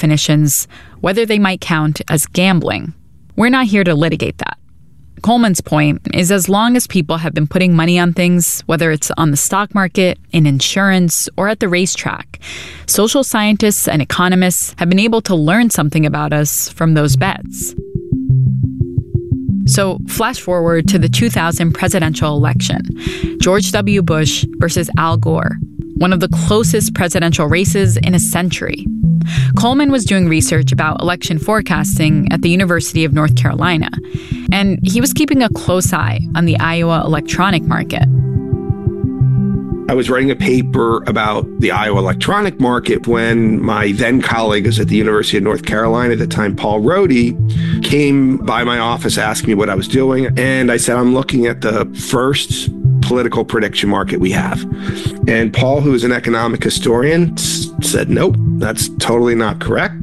definitions, whether they might count as gambling. We're not here to litigate that. Coleman's point is as long as people have been putting money on things, whether it's on the stock market, in insurance, or at the racetrack, social scientists and economists have been able to learn something about us from those bets. So flash forward to the 2000 presidential election, George W. Bush versus Al Gore, one of the closest presidential races in a century. Coleman was doing research about election forecasting at the University of North Carolina, and he was keeping a close eye on the Iowa electronic market. I was writing a paper about the Iowa electronic market when my then colleague was at the University of North Carolina at the time, Paul Rohde, came by my office asking me what I was doing. And I said, I'm looking at the first political prediction market we have. And Paul, who is an economic historian, said, nope, that's totally not correct.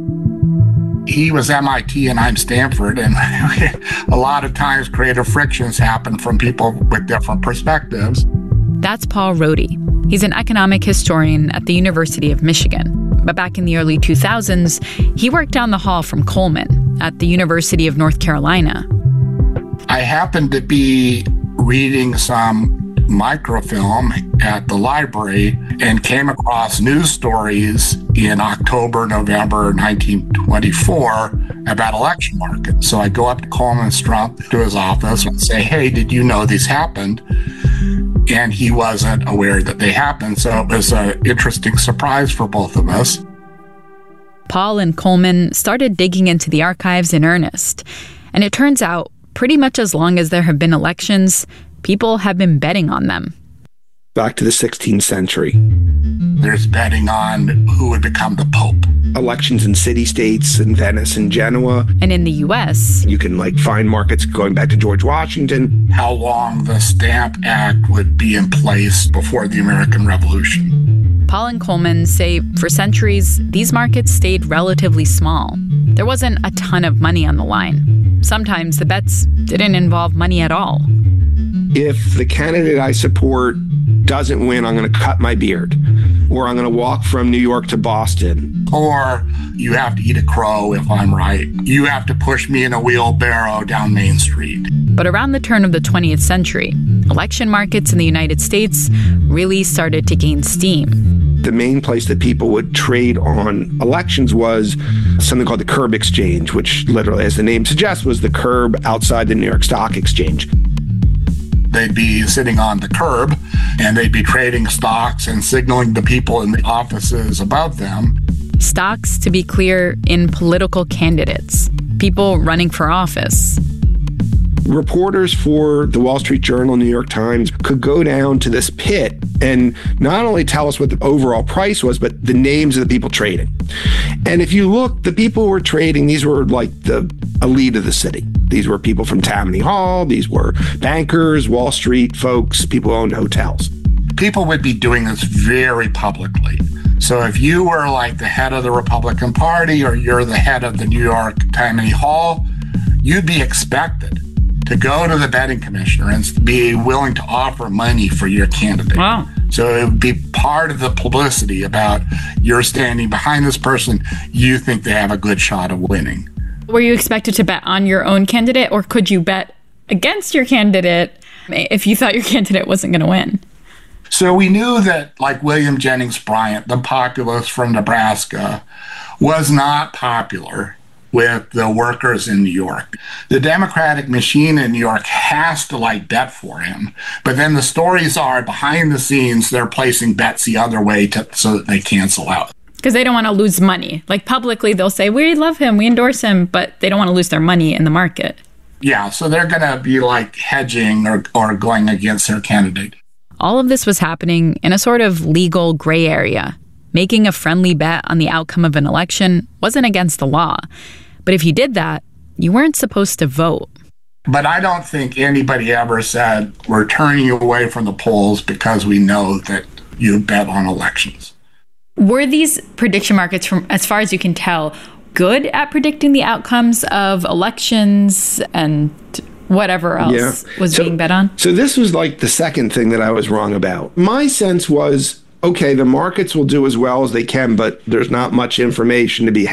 He was MIT and I'm Stanford, and a lot of times creative frictions happen from people with different perspectives. That's Paul Rohde. He's an economic historian at the University of Michigan. But back in the early 2000s, he worked down the hall from Coleman at the University of North Carolina. I happened to be reading some microfilm at the library and came across news stories in October, November 1924 about election markets. So I go up to Coleman Strump to his office and say, hey, did you know these happened? And he wasn't aware that they happened. So it was an interesting surprise for both of us. Paul and Coleman started digging into the archives in earnest. And it turns out, pretty much as long as there have been elections, people have been betting on them. Back to the 16th century. There's betting on who would become the Pope. Elections in city-states, in Venice and Genoa. And in the U.S., you can find markets going back to George Washington. How long the Stamp Act would be in place before the American Revolution. Paul and Coleman say for centuries, these markets stayed relatively small. There wasn't a ton of money on the line. Sometimes the bets didn't involve money at all. If the candidate I support doesn't win, I'm going to cut my beard. Or I'm going to walk from New York to Boston. Or you have to eat a crow if I'm right. You have to push me in a wheelbarrow down Main Street. But around the turn of the 20th century, election markets in the United States really started to gain steam. The main place that people would trade on elections was something called the Curb Exchange, which literally, as the name suggests, was the curb outside the New York Stock Exchange. They'd be sitting on the curb and they'd be trading stocks and signaling the people in the offices above them. Stocks, to be clear, in political candidates, people running for office. Reporters for the Wall Street Journal, New York Times could go down to this pit and not only tell us what the overall price was, but the names of the people trading. And if you look, the people who were trading, these were like the elite of the city. These were people from Tammany Hall. These were bankers, Wall Street folks, people who owned hotels. People would be doing this very publicly. So if you were like the head of the Republican Party or you're the head of the New York Tammany Hall, you'd be expected to go to the betting commissioner and be willing to offer money for your candidate. Wow. So it would be part of the publicity about you're standing behind this person. You think they have a good shot of winning. Were you expected to bet on your own candidate, or could you bet against your candidate if you thought your candidate wasn't going to win? So we knew that like William Jennings Bryan, the populist from Nebraska, was not popular with the workers in New York. The Democratic machine in New York has to bet for him. But then the stories are behind the scenes, they're placing bets the other way so that they cancel out. Because they don't want to lose money. Publicly, they'll say, we love him, we endorse him, but they don't want to lose their money in the market. Yeah, so they're going to be hedging or going against their candidate. All of this was happening in a sort of legal gray area. Making a friendly bet on the outcome of an election wasn't against the law. But if you did that, you weren't supposed to vote. But I don't think anybody ever said, we're turning you away from the polls because we know that you bet on elections. Were these prediction markets, from as far as you can tell, good at predicting the outcomes of elections and whatever else was being bet on? So this was the second thing that I was wrong about. My sense was, okay, the markets will do as well as they can, but there's not much information to be